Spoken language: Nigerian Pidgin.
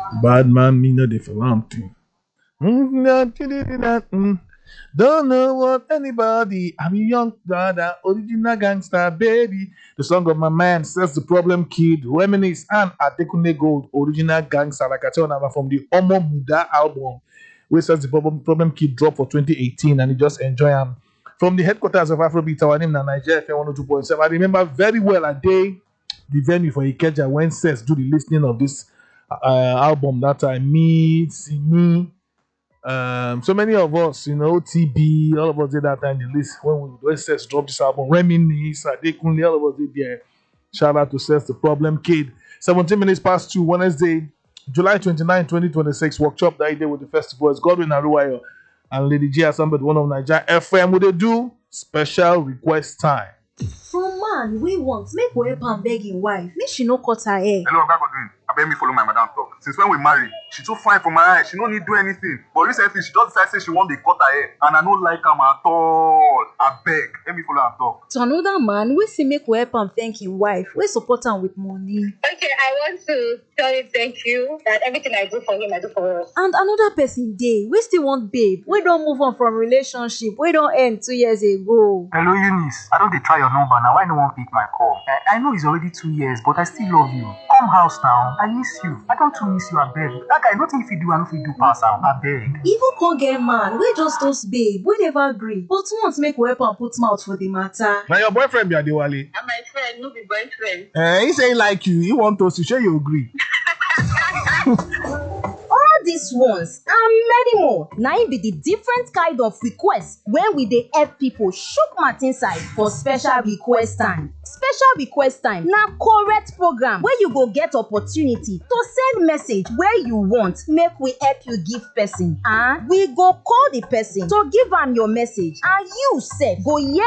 Bad man, me no dey for long thing. Don't know what anybody. I'm a young brother, original gangster, baby. The song of my man says the problem kid, Reminisce and Adekunle Gold, original gangster. Like I tell you, from the Omo Muda album, which says the problem kid dropped for 2018, and you just enjoy him. From the headquarters of Afrobeat, our name na Nigeria FM 102.7. I remember very well a day, the venue for Ikeja when Seth do the listening of this album that time. Me, Simi, so many of us, TB, all of us did that time. The list when Seth dropped this album, Reminisce, Adekunle, all of us did there. Shout out to Seth, the problem kid. 17 minutes past 2, Wednesday, July 29, 2026. Workshop that day with the festival. It's Godwin Aruwayo and Lady G assembled one of Nigeria FM. Would they do special request time? From man, we want make we help am beg him wife, make she no cut her hair. Hello, Oga Godwin. Abeg me follow my madam talk. Since when we marry, she too fine for my eye. She no need do anything. But recently, she just decide say she want dey cut her hair, and I no like am at all. Abeg, let me follow am talk. To another man, we say make we help am thank him wife, we support am with money. Okay, I want to tell him thank you that everything I do for him, I do for us. And another person dey, we still want babe, we don move on from relationship, we don end 2 years ago. Hello, Eunice. I don dey try your number now. Why no wan pick my call? I know it's already 2 years, but I still love you. Come house now. I miss you. I don too miss you, abeg. That guy, nothing if you do, I no fit do pass am. Abeg. Even con get man, we just toast babe, we never agree. But once make we help am put mouth for the matter. Now your boyfriend be Adewale. And my friend, no be boyfriend. He say he like you. He want us to share you agree. All these ones and many more na im be the different kind of request wey we dey help people chook mouth inside for special request time. Special request time na correct program wey you go get opportunity to send message wey you want make we help you give person, and we go call the person to give am your message, and you sef go hear